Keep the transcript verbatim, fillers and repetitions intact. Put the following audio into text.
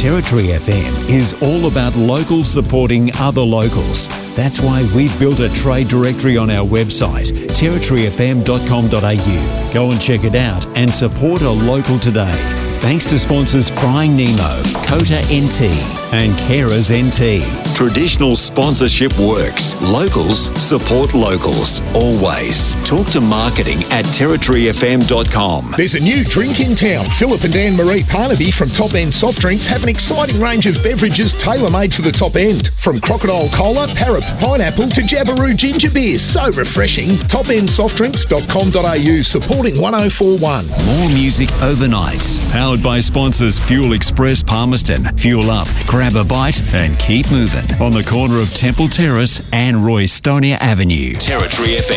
Territory F M is all about locals supporting other locals. That's why we've built a trade directory on our website, territory f m dot com dot a u. Go and check it out and support a local today. Thanks to sponsors Frying Nemo, Kota N T and Carers N T. Traditional sponsorship works. Locals support locals. Always. Talk to marketing at territory f m dot com. There's a new drink in town. Philip and Anne-Marie Parnaby from Top End Soft Drinks have an exciting range of beverages tailor-made for the top end. From Crocodile Cola, Parrot Pineapple to Jabberoo Ginger Beer. So refreshing. top end soft drinks dot com dot a u, supporting one oh four one. More music overnights. Powered by sponsors Fuel Express Palmerston. Fuel up, grab a bite and keep moving. On the corner of Temple Terrace and Roy Stonier Avenue. Territory F M.